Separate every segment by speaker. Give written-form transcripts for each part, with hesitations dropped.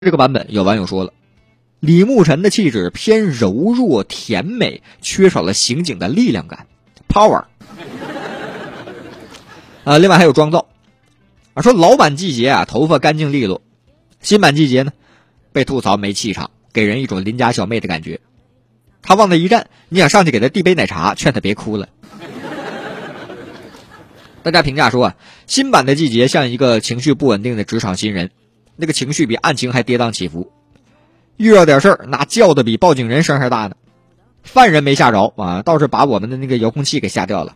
Speaker 1: 这个版本有网友说了，李牧尘的气质偏柔弱甜美，缺少了刑警的力量感 power。 另外还有妆造说老版季节啊头发干净利落，新版季节呢被吐槽没气场，给人一种邻家小妹的感觉。他往那一站，你想上去给他递杯奶茶，劝他别哭了。大家评价说新版的季节像一个情绪不稳定的职场新人，那个情绪比案情还跌宕起伏，遇到点事儿那叫的比报警人声还大呢。犯人没吓着倒是把我们的那个遥控器给吓掉了。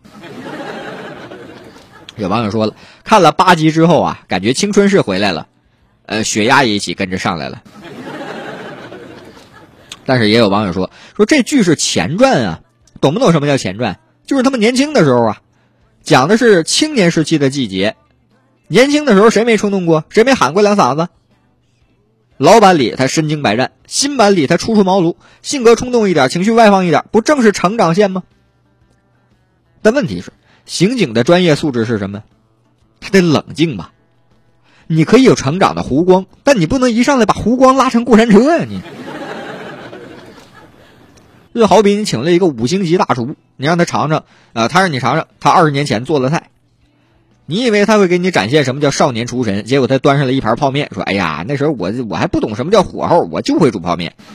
Speaker 1: 有网友说了，看了8集之后感觉青春是回来了，血压也一起跟着上来了。但是也有网友说这剧是前传懂不懂什么叫前传？就是他们年轻的时候讲的是青年时期的季节，年轻的时候谁没冲动过，谁没喊过两嗓子？老版里他身经百战，新版里他初出茅庐，性格冲动一点，情绪外放一点，不正是成长线吗？但问题是，刑警的专业素质是什么？他得冷静吧。你可以有成长的弧光，但你不能一上来把弧光拉成过山车你。就好比你请了一个5星级大厨，你让他尝尝他让你尝尝他20年前做的菜，你以为他会给你展现什么叫少年厨神，结果他端上了一盘泡面，说哎呀那时候我还不懂什么叫火候，我就会煮泡面。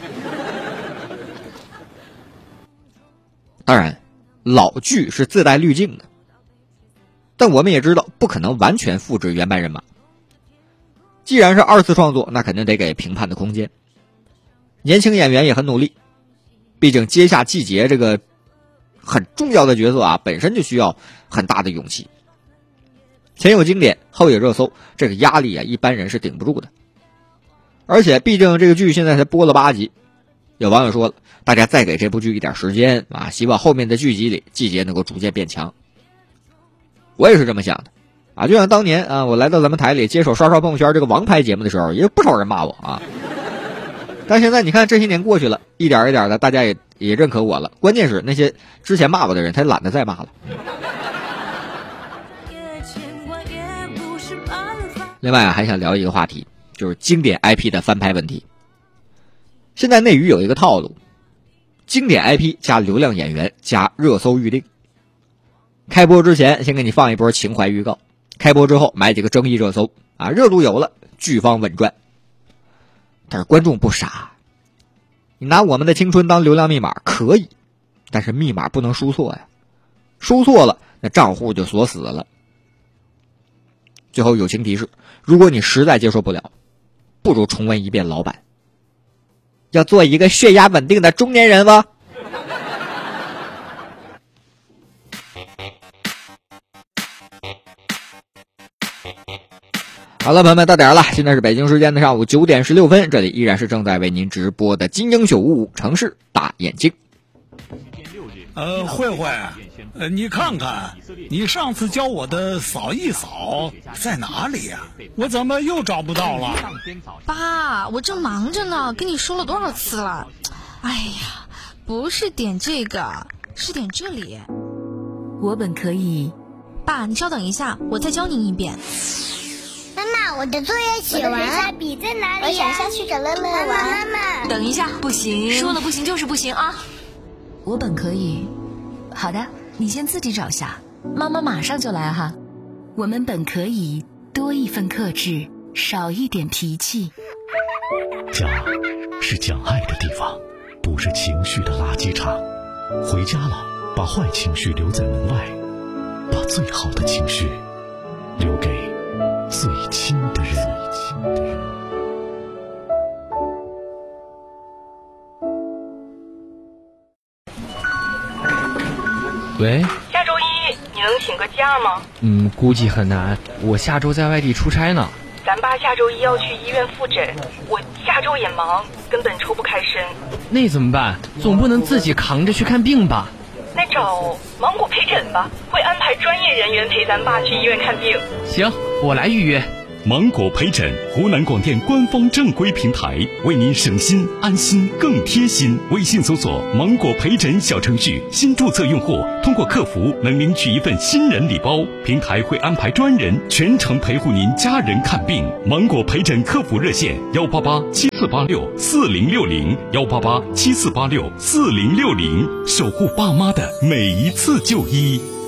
Speaker 1: 当然老剧是自带滤镜的，但我们也知道不可能完全复制原班人马。既然是2次创作，那肯定得给评判的空间。年轻演员也很努力，毕竟接下季节这个很重要的角色本身就需要很大的勇气。前有经典，后有热搜，这个压力一般人是顶不住的。而且毕竟这个剧现在才播了8集，有网友说了，大家再给这部剧一点时间希望后面的剧集里季节能够逐渐变强。我也是这么想的就像当年我来到咱们台里接手刷刷朋友圈这个王牌节目的时候，也有不少人骂我但现在你看这些年过去了，一点一点的大家也认可我了，关键是那些之前骂我的人他懒得再骂了。另外还想聊一个话题，就是经典 IP 的翻拍问题。现在内娱有一个套路，经典 IP 加流量演员加热搜预定。开播之前先给你放一波情怀预告，开播之后买几个争议热搜热度有了，剧方稳赚。但是观众不傻，你拿我们的青春当流量密码可以，但是密码不能输错呀，输错了那账户就锁死了。最后友情提示，如果你实在接受不了，不如重温一遍老版。要做一个血压稳定的中年人吗？好了，朋友们，到点了，现在是北京时间的上午9点16分，这里依然是正在为您直播的金鹰955城市大眼睛。
Speaker 2: 慧慧，你看看，你上次教我的扫一扫在哪里呀？我怎么又找不到了？
Speaker 3: 爸，我正忙着呢，跟你说了多少次了？哎呀，不是点这个，是点这里。
Speaker 4: 我本可以。
Speaker 3: 爸，你稍等一下，我再教您一遍。
Speaker 5: 妈妈，我的作业写完了，笔在哪里？我想下去找乐乐玩。妈妈，
Speaker 4: 等一下，不行，
Speaker 3: 说了不行就是不行啊！
Speaker 4: 我本可以。好的，你先自己找下，妈妈马上就来哈。我们本可以多一份克制，少一点脾气。
Speaker 6: 家是讲爱的地方，不是情绪的垃圾场。回家了，把坏情绪留在门外，把最好的情绪留给最亲的人。
Speaker 7: 喂，
Speaker 8: 下周一你能请个假吗？
Speaker 7: 估计很难，我下周在外地出差呢。
Speaker 8: 咱爸下周一要去医院复诊，我下周也忙，根本抽不开身。
Speaker 7: 那怎么办？总不能自己扛着去看病吧？
Speaker 8: 那找芒果陪诊吧，会安排专业人员陪咱爸去医院看病。
Speaker 7: 行，我来预约。
Speaker 6: 芒果陪诊，湖南广电官方正规平台，为您省心安心更贴心。微信搜索芒果陪诊小程序，新注册用户通过客服能领取一份新人礼包，平台会安排专人全程陪护您家人看病。芒果陪诊客服热线18874864060，18874864060，守护爸妈的每一次就医。